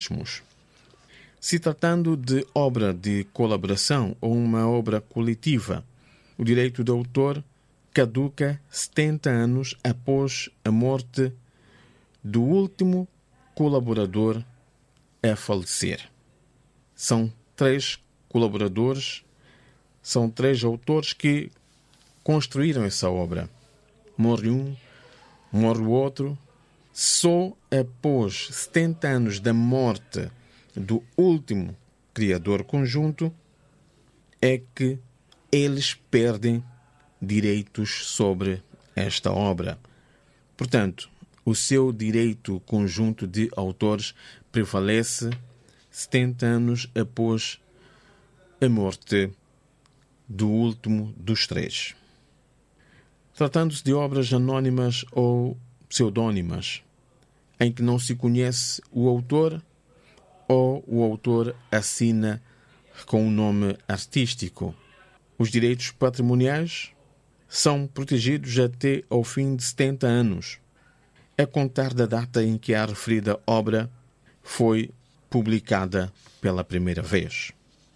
Se tratando de obra de colaboração ou uma obra coletiva, o direito de autor caduca 70 anos após a morte do último colaborador a falecer. São 3 colaboradores, são 3 autores que construíram essa obra. Morre um, morre o outro. Só após 70 anos da morte do último criador conjunto é que eles perdem direitos sobre esta obra. Portanto, o seu direito conjunto de autores prevalece 70 anos após a morte do último dos 3. Tratando-se de obras anónimas ou pseudônimas, em que não se conhece o autor ou o autor assina com um nome artístico, os direitos patrimoniais são protegidos até ao fim de 70 anos, a contar da data em que a referida obra foi publicada pela primeira vez.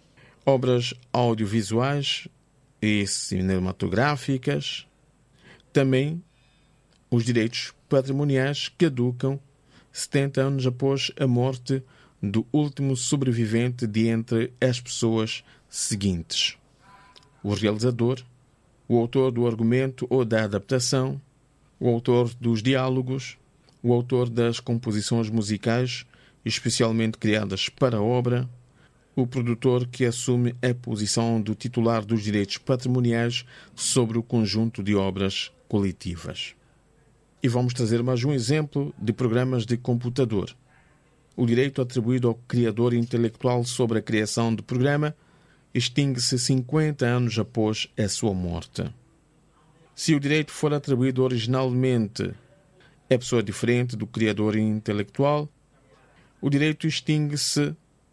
Obras audiovisuais e cinematográficas, também os direitos patrimoniais caducam 70 anos após a morte do último sobrevivente de entre as pessoas seguintes: o realizador, o autor do argumento ou da adaptação, o autor dos diálogos, o autor das composições musicais, especialmente criadas para a obra, o produtor que assume a posição do titular dos direitos patrimoniais sobre o conjunto de obras coletivas. E vamos trazer mais um exemplo de programas de computador. O direito atribuído ao criador intelectual sobre a criação do programa extingue-se 50 anos após a sua morte. Se o direito for atribuído originalmente a pessoa diferente do criador intelectual, o direito extingue-se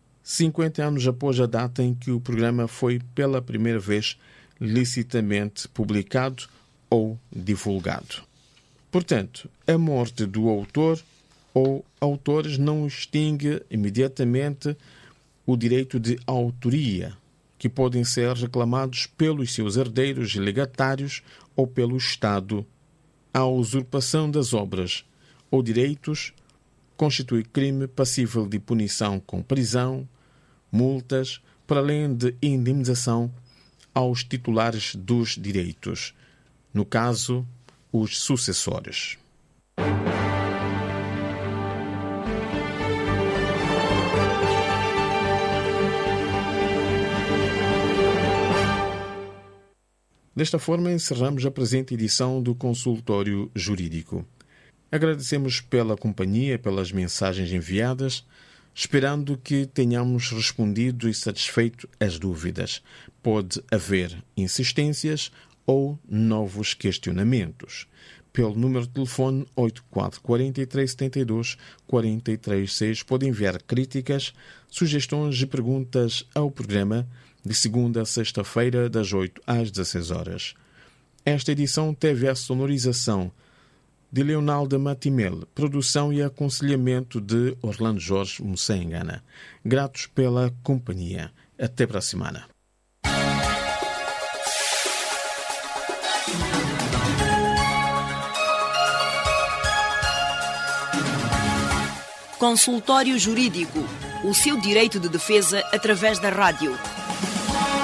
50 anos após a data em que o programa foi pela primeira vez licitamente publicado ou divulgado. Portanto, a morte do autor ou autores não extingue imediatamente o direito de autoria, que podem ser reclamados pelos seus herdeiros e legatários ou pelo Estado. A usurpação das obras ou direitos constitui crime passível de punição com prisão, multas, para além de indemnização aos titulares dos direitos, no caso, os sucessores. Desta forma, encerramos a presente edição do Consultório Jurídico. Agradecemos pela companhia, pelas mensagens enviadas, esperando que tenhamos respondido e satisfeito as dúvidas. Pode haver insistências ou novos questionamentos. Pelo número de telefone 84 43 72 43 6 pode enviar críticas, sugestões e perguntas ao programa de segunda a sexta-feira, das 8 às 16 horas. Esta edição teve a sonorização de Leonaldo Matimel, produção e aconselhamento de Orlando Jorge Mussengana. Gratos pela companhia. Até para a semana. Consultório Jurídico. O seu direito de defesa através da rádio.